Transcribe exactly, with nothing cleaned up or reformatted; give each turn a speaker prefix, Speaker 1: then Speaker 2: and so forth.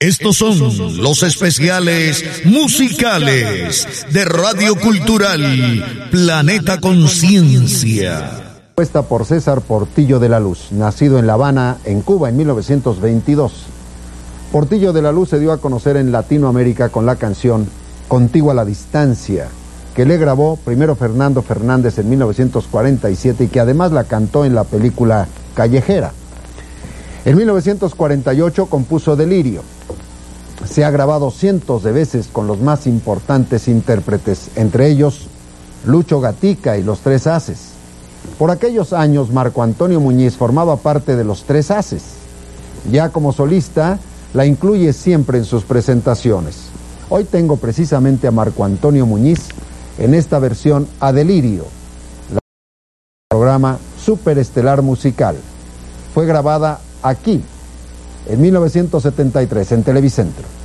Speaker 1: Estos son los especiales musicales de Radio Cultural Planeta Conciencia.
Speaker 2: Puesta por César Portillo de la Luz, nacido en La Habana, en Cuba, en mil novecientos veintidós. Portillo de la Luz se dio a conocer en Latinoamérica con la canción Contigo a la Distancia, que le grabó primero Fernando Fernández en mil novecientos cuarenta y siete y que además la cantó en la película Callejera. En mil novecientos cuarenta y ocho compuso Delirio. Se ha grabado cientos de veces con los más importantes intérpretes, entre ellos Lucho Gatica y los Tres Haces. Por aquellos años Marco Antonio Muñiz formaba parte de los Tres Haces. Ya como solista la incluye siempre en sus presentaciones. Hoy tengo precisamente a Marco Antonio Muñiz en esta versión a Delirio, la programa Superestelar Musical. Fue grabada aquí, en mil novecientos setenta y tres, en Televicentro.